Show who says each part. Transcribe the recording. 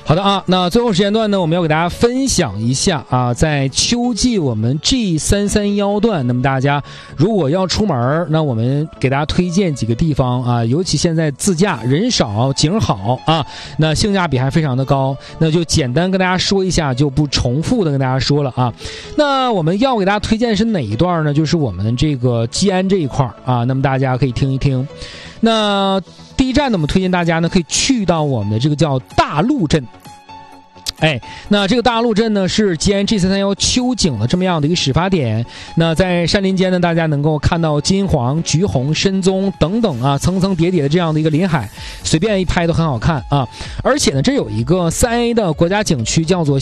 Speaker 1: 好的啊，那最后时间段呢，我们要给大家分享一下啊，在秋季我们 G331段，那么大家如果要出门，那我们给大家推荐几个地方啊，尤其现在自驾人少景好啊，那性价比还非常的高，那就简单跟大家说一下，就不重复的跟大家说了啊。那我们要给大家推荐是哪一段呢？就是我们这个基安这一块啊，那么大家可以听一听。那第一站呢，我们推荐大家呢可以去到我们的这个叫大路镇。那这个大路镇呢是吉安 G331秋景的这么样的一个始发点。那在山林间呢，大家能够看到金黄、橘红、深棕等等啊，层层叠叠的这样的一个林海，随便一拍都很好看啊。而且呢，这有一个3A 的国家景区叫做